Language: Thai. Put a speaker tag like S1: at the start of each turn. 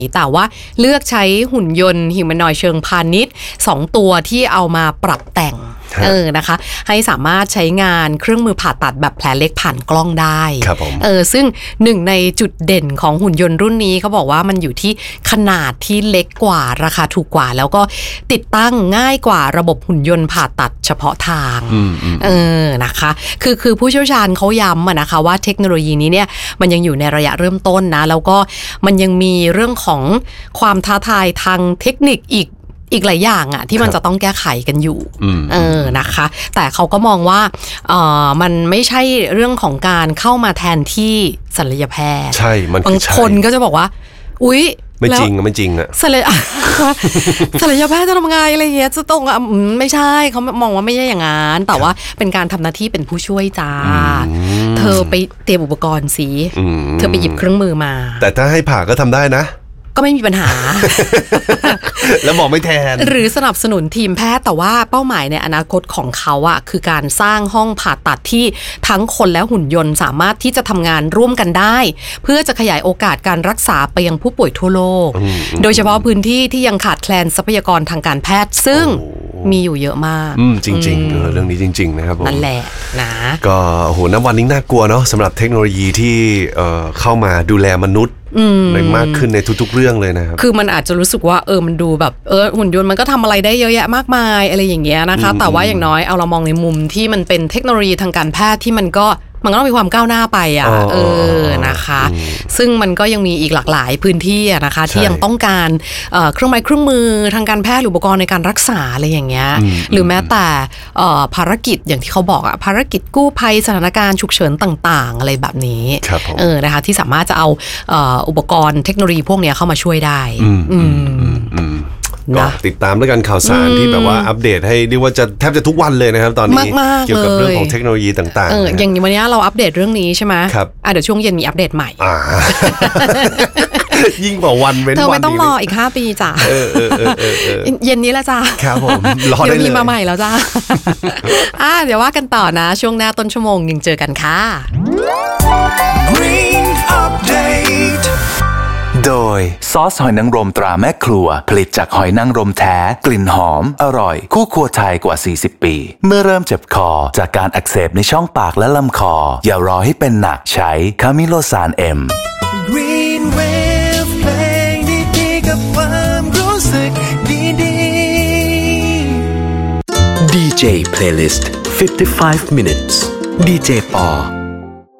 S1: แต่ว่าเลือกใช้หุ่นยนต์ฮิวแมนอยด์เชิงพาณิชย์2ตัวที่เอามาปรับแต่งนะคะให้สามารถใช้งานเครื่องมือผ่าตัดแบบแผลเล็กผ่านกล้องได้ซึ่งหนึ่งในจุดเด่นของหุ่นยนต์รุ่นนี้เขาบอกว่ามันอยู่ที่ขนาดที่เล็กกว่าราคาถูกกว่าแล้วก็ติดตั้งง่ายกว่าระบบหุ่นยนต์ผ่าตัดเฉพาะทางนะคะคือผู้เชี่ยวชาญเขาย้ำนะคะว่าเทคโนโลยีนี้เนี่ยมันยังอยู่ในระยะเริ่มต้นนะแล้วก็มันยังมีเรื่องของความท้าทายทางเทคนิคอีกหลายอย่างอ่ะที่มันจะต้องแก้ไขกันอยู่นะคะแต่เขาก็มองว่ามันไม่ใช่เรื่องของการเข้ามาแทนที่ศัลยแพทย์
S2: ใช่มัน
S1: บางคนก็จะบอกว่าอุ๊ย
S2: ไม่จริงอ่ะ
S1: ศัลยแพทย์จะทำไงอะไรเงี้ยจะต้องไม่ใช่เขามองว่าไม่ใช่อย่างนั้นแต่ว่าเป็นการทำหน้าที่เป็นผู้ช่วยจ้าเธอไปเตรียมอุปกรณ์สิเธอไปหยิบเครื่องมือมา
S2: แต่ถ้าให้ผ่าก็ทำได้นะ
S1: ก็ไม่มีปัญหา
S2: แล้วบอกไม่แทน
S1: หรือสนับสนุนทีมแพทย์แต่ว่าเป้าหมายในอนาคตของเขาอะคือการสร้างห้องผ่าตัดที่ทั้งคนและหุ่นยนต์สามารถที่จะทำงานร่วมกันได้เพื่อจะขยายโอกาสการรักษาไปยังผู้ป่วยทั่วโลกโดยเฉพาะพื้นที่ที่ยังขาดแคลนทรัพยากรทางการแพทย์ซึ่งมีอยู่เยอะมาก
S2: จริงๆเรื่องนี้จริงๆนะครับผม
S1: นั่นแหละนะ
S2: ก็โหน้ำวันนี้น่ากลัวเนาะสำหรับเทคโนโลยีที่เข้ามาดูแลมนุษย์ในมากขึ้นในทุกๆเรื่องเลยนะครับ
S1: คือมันอาจจะรู้สึกว่ามันดูแบบหุ่นยนต์มันก็ทำอะไรได้เยอะแยะมากมายอะไรอย่างเงี้ยนะคะแต่ว่าอย่างน้อยเอาเรามองในมุมที่มันเป็นเทคโนโลยีทางการแพทย์ที่มันก็ต้องมีความก้าวหน้าไปนะคะซึ่งมันก็ยังมีอีกหลากหลายพื้นที่นะคะที่ยังต้องการเครื่องไม้เครื่องมือทางการแพทย์หรืออุปกรณ์ในการรักษาอะไรอย่างเงี้ยหรือแม้แต่ภารกิจอย่างที่เขาบอกภารกิจกู้ภัยสถานการณ์ฉุกเฉินต่างๆอะไรแบบนี้นะคะที่สามารถจะเอาอุปกรณ์เทคโนโลยีพวกนี้เข้ามาช่วยได้
S2: ก็ติดตามด้วยกันข่าวสารที่แบบว่าอัปเดตให้เรียกว่าจะแทบจะทุกวันเลยนะครับตอนนี้เกี่ยวกับเรื่องของเทคโนโลยีต่างๆ
S1: อย่างวันนี้เราอัปเดตเรื่องนี้ใช่ไหม
S2: ครับ
S1: เดี๋ยวช่วงเย็นมีอัปเดตใหม่
S2: ยิ่งกว่าวันเว้นวัน
S1: เธอไม่ต้องรออีก5 ปีจ้ะเย็นนี้ละจ้ะ
S2: ครับผมรอได้เลย
S1: เดี๋ยวมีมาใหม่แล้วจ้ะเดี๋ยวว่ากันต่อนะช่วงหน้าต้นชั่วโมงยังเจอกันค่ะ
S3: Green Update
S4: โดยซอสหอยนางรมตราแม่ครัวผลิตจากหอยนางรมแท้กลิ่นหอมอร่อยคู่ครัวไทยกว่า40 ปีเมื่อเริ่มเจ็บคอจากการอักเสบในช่องปากและลำคออย่ารอให้เป็นหนักใช้คามิโลซานเอ็ม
S3: Green Wave เพลงดีๆกับความรู้สึกดีๆ
S5: DJ Playlist 55 minutes DJ ปอ